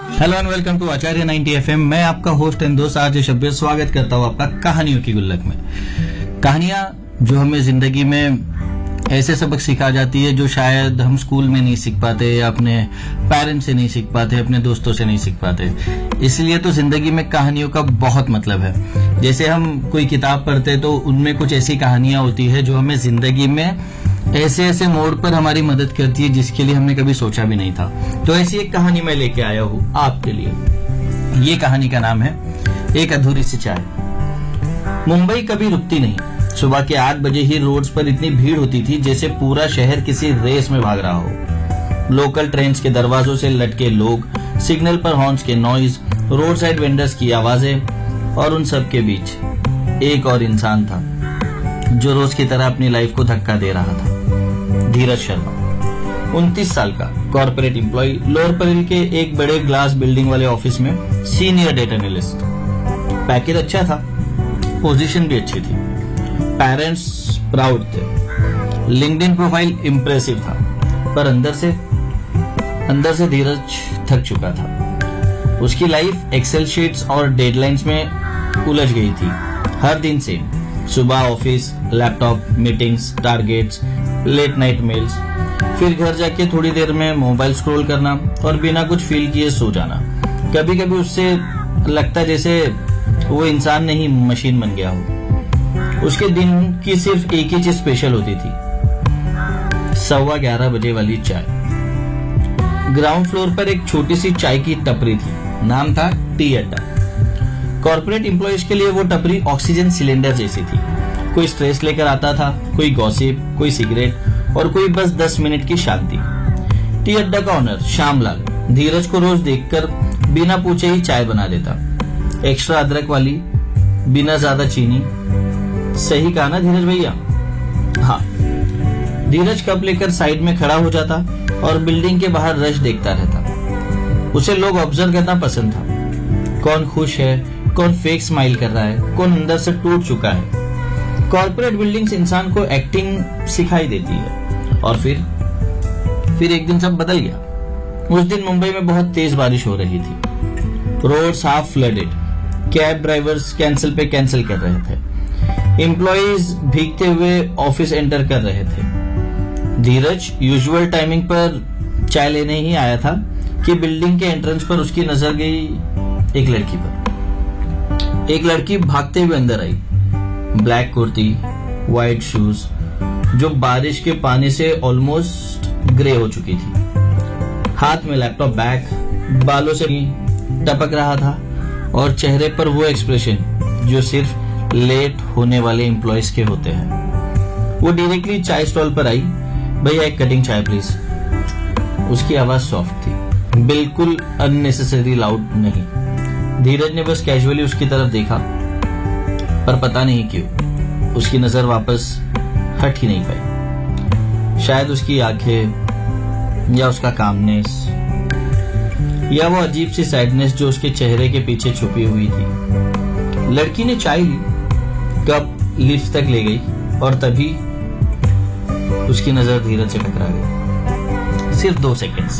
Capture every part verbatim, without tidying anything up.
Hello and welcome to Acharya ninety F M. मैं आपका host and दोस्त RJ Shabbir स्वागत करता हूँ आपका कहानियों की गुल्लक में। कहानियां जो हमें जिंदगी में ऐसे सबक सिखा जाती है जो शायद हम स्कूल में नहीं सीख पाते, या अपने पेरेंट्स से नहीं सीख पाते, अपने दोस्तों से नहीं सीख पाते। इसलिए तो जिंदगी में कहानियों का बहुत मतलब है। जैसे हम कोई किताब पढ़ते तो उनमें कुछ ऐसी कहानियां होती है जो हमें जिंदगी में ऐसे ऐसे मोड़ पर हमारी मदद करती है जिसके लिए हमने कभी सोचा भी नहीं था। तो ऐसी एक कहानी मैं लेके आया हूँ आपके लिए। ये कहानी का नाम है एक अधूरी सी चाय। मुंबई कभी रुकती नहीं। सुबह के आठ बजे ही रोड्स पर इतनी भीड़ होती थी जैसे पूरा शहर किसी रेस में भाग रहा हो। लोकल ट्रेन्स के दरवाजों से लटके लोग, सिग्नल पर हॉर्न्स के नॉइज, रोड साइड वेंडर्स की आवाजें, और उन सब के बीच एक और इंसान था जो रोज की तरह अपनी लाइफ को धक्का दे रहा था। धीरज शर्मा, उनतीस साल का, कॉर्पोरेट एम्प्लॉय, लोअर परेल के एक बड़े ग्लास बिल्डिंग वाले ऑफिस में सीनियर डेटा एनालिस्ट। पैकेज अच्छा था, पोजीशन भी अच्छी थी, पेरेंट्स प्राउड थे, लिंक्डइन प्रोफाइल इंप्रेसिव था, पर अंदर से अंदर से धीरज थक चुका था। उसकी लाइफ एक्सेल शीट्स और डेडलाइंस में उलझ गई थी। हर दिन सेम, सुबह office, laptop, meetings, targets, late night mails, फिर घर जाके थोड़ी देर में मोबाइल स्क्रॉल करना और बिना कुछ फील किए सो जाना। कभी कभी उससे लगता जैसे वो इंसान नहीं मशीन बन गया हो। उसके दिन की सिर्फ एक ही चीज स्पेशल होती थी, सवा ग्यारह बजे वाली चाय। ग्राउंड फ्लोर पर एक छोटी सी चाय की टपरी थी, नाम था टी अड्डा। कॉर्पोरेट एम्प्लॉयज के लिए वो टपरी ऑक्सीजन सिलेंडर जैसी थी। कोई स्ट्रेस लेकर आता था, कोई गॉसिप, कोई सिगरेट और कोई बस दस मिनट की शांति। टी अड्डा का ऑनर श्यामलाल धीरज को रोज देखकर बिना पूछे ही चाय बना देता। एक्स्ट्रा अदरक वाली, बिना ज्यादा चीनी। सही कहा ना धीरज भैया? हाँ। धीरज कप लेकर साइड में खड़ा हो जाता और बिल्डिंग के बाहर रश देखता रहता। उसे लोग ऑब्जर्व करना पसंद था। कौन खुश है, कौन फेक स्माइल कर रहा है, कौन अंदर से टूट चुका है। कॉर्पोरेट बिल्डिंग्स इंसान को एक्टिंग सिखाई देती है। और फिर फिर एक दिन सब बदल गया। उस दिन मुंबई में बहुत तेज बारिश हो रही थी। Roads half flooded, cab drivers cancel पे कैंसिल कर रहे थे, एम्प्लॉइज भीगते हुए ऑफिस एंटर कर रहे थे। धीरज यूजुअल टाइमिंग पर चाय लेने ही आया था कि बिल्डिंग के एंट्रेंस पर उसकी नजर गई एक लड़की पर। एक लड़की भागते हुए अंदर आई, ब्लैक कुर्ती, व्हाइट शूज, जो बारिश के पानी से ऑलमोस्ट ग्रे हो चुकी थी। हाथ में लैपटॉप बैग, बालों से टपक रहा था और चेहरे पर वो एक्सप्रेशन जो सिर्फ लेट होने वाले एम्प्लॉयज के होते हैं। वो डायरेक्टली चाय स्टॉल पर आई। भैया एक कटिंग चाय प्लीज। उसकी आवाज सॉफ्ट थी, बिल्कुल अननेसेसरी लाउड नहीं। धीरज ने बस कैजुअली उसकी तरफ देखा, पर पता नहीं क्यों उसकी नजर वापस हट ही नहीं पाई। शायद उसकी आंखें, या उसका कामनेस, या वो अजीब सी सैडनेस जो उसके चेहरे के पीछे छुपी हुई थी। लड़की ने चाय ली, कप लिप्स तक ले गई और तभी उसकी नजर धीरज से टकरा गई। सिर्फ दो सेकेंड्स,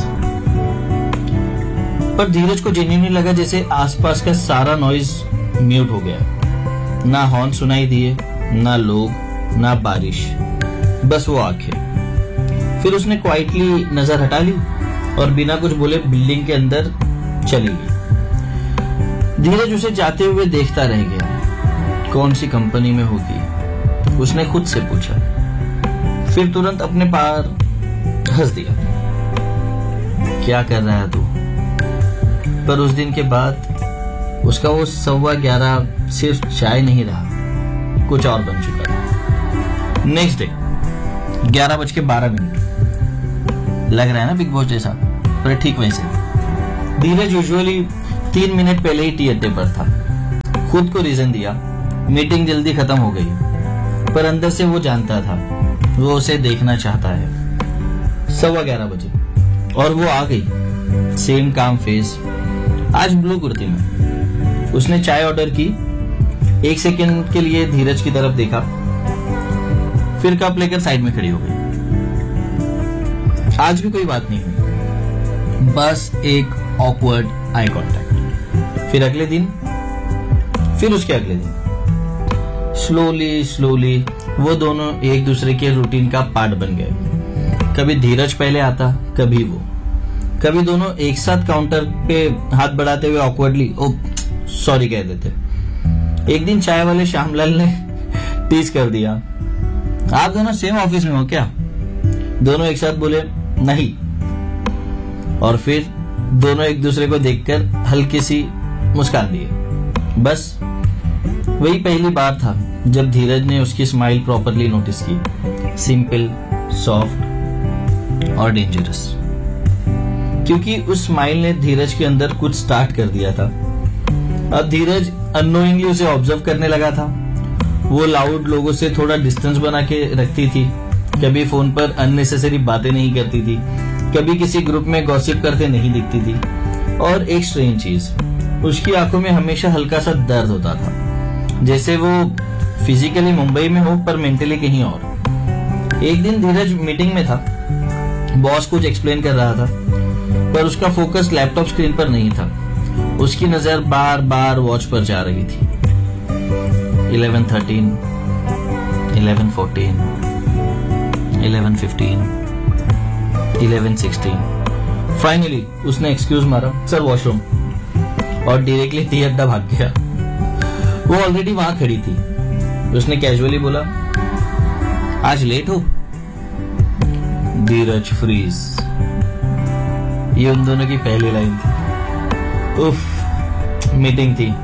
पर धीरज को जेन्युइनली लगा जैसे आसपास का सारा नॉइज म्यूट हो गया। ना हॉर्न सुनाई दिए, ना लोग, ना बारिश, बस वो आंखें। फिर उसने क्वाइटली नजर हटा ली और बिना कुछ बोले बिल्डिंग के अंदर चली गई। धीरज उसे जाते हुए देखता रह गया। कौन सी कंपनी में होगी, उसने खुद से पूछा। फिर तुरंत अपने पार हंस दिया। क्या कर रहा है तू? पर उस दिन के बाद उसका वो सवा ग्यारह सिर्फ चाय नहीं रहा, कुछ और बन चुका था। नेक्स्ट डे ग्यारह बज के बारह मिनट। लग रहा है ना बिग बॉस जैसा, पर ठीक वैसे। धीरज यूजुअली तीन मिनट पहले ही टी अड्डे पर था। खुद को रीजन दिया, मीटिंग जल्दी खत्म हो गई, पर अंदर से वो जानता था वो उसे देखना चाहता है। सवा ग्यारह बजे और वो आ गई, सेम काम फेस, आज ब्लू कुर्ती में। उसने चाय ऑर्डर की, एक सेकंड के लिए धीरज की तरफ देखा, फिर कप लेकर साइड में खड़ी हो गई। आज भी कोई बात नहीं हुई, बस एक ऑकवर्ड आई कांटेक्ट। फिर अगले दिन, फिर उसके अगले दिन स्लोली स्लोली वो दोनों एक दूसरे के रूटीन का पार्ट बन गए। कभी धीरज पहले आता, कभी वो। कभी दोनों एक साथ काउंटर पे हाथ बढ़ाते हुए ऑकवर्डली ओ सॉरी कह देते। एक दिन चाय वाले श्यामलाल ने टीज कर दिया, आप दोनों सेम ऑफिस में हो क्या? दोनों एक साथ बोले नहीं, और फिर दोनों एक दूसरे को देखकर हल्की सी मुस्कान दिए। बस वही पहली बार था जब धीरज ने उसकी स्माइल प्रॉपरली नोटिस की। सिंपल, सॉफ्ट और डेंजरस, क्योंकि उस स्माइल ने धीरज के अंदर कुछ स्टार्ट कर दिया था। अब धीरज अननोइंगली उसे ऑब्जर्व करने लगा था। वो लाउड लोगों से थोड़ा डिस्टेंस बना के रखती थी, कभी फोन पर अननेसेसरी बातें नहीं करती थी, कभी किसी ग्रुप में गॉसिप करते नहीं दिखती थी। और एक स्ट्रेंज चीज, उसकी आंखों में हमेशा हल्का सा दर्द होता था, जैसे वो फिजिकली मुंबई में हो पर मेंटली कहीं और। एक दिन धीरज मीटिंग में था, बॉस कुछ एक्सप्लेन कर रहा था, पर उसका फोकस लैपटॉप स्क्रीन पर नहीं था। उसकी नजर बार बार वॉच पर जा रही थी। Eleven thirteen, eleven fourteen, eleven fifteen, eleven sixteen. Finally उसने एक्सक्यूज मारा, सर वॉशरूम, और डायरेक्टली टी अड्डा भाग गया। वो ऑलरेडी वहां खड़ी थी। उसने कैजुअली बोला, आज लेट हो? धीरज फ्रीज। ये उन दोनों की पहली लाइन थी। उफ, मीटिंग थी,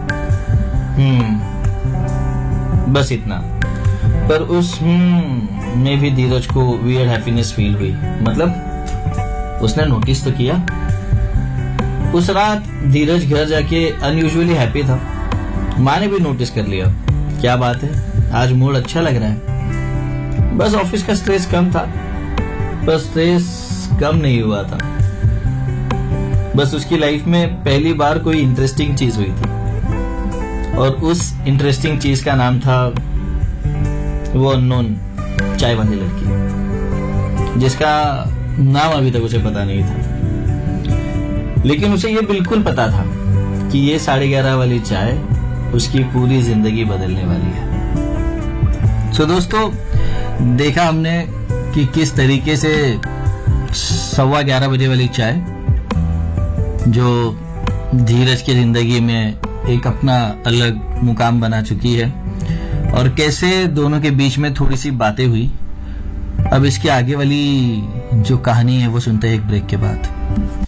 हम्म बस इतना। पर उस हम्म में भी धीरज को वियर्ड हैप्पीनेस फील हुई। मतलब उसने नोटिस तो किया। उस रात धीरज घर जाके अनयूजुअली हैप्पी था। माँ ने भी नोटिस कर लिया, क्या बात है, आज मूड अच्छा लग रहा है। बस ऑफिस का स्ट्रेस कम था, पर स्ट्रेस कम नहीं हुआ था। बस उसकी लाइफ में पहली बार कोई इंटरेस्टिंग चीज हुई थी, और उस इंटरेस्टिंग चीज का नाम था वो अननोन चाय वाली लड़की, जिसका नाम अभी तक उसे पता नहीं था। लेकिन उसे ये बिल्कुल पता था कि ये साढ़े ग्यारह वाली चाय उसकी पूरी जिंदगी बदलने वाली है। तो दोस्तों, देखा हमने कि किस तरीके से सवा ग्यारह बजे वाली चाय जो धीरज की जिंदगी में एक अपना अलग मुकाम बना चुकी है, और कैसे दोनों के बीच में थोड़ी सी बातें हुई। अब इसकी आगे वाली जो कहानी है वो सुनते हैं एक ब्रेक के बाद।